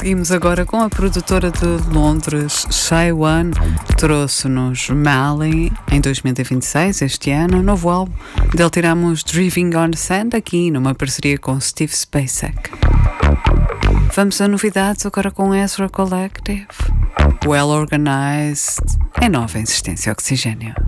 Seguimos agora com a produtora de Londres, Shy One, trouxe-nos Mali em 2026, este ano, novo álbum. Dele tiramos Driving on Sand, aqui numa parceria com Steve Spacek. Vamos a novidades agora com Ezra Collective, Well Organized, em nova Insistência Oxigênio.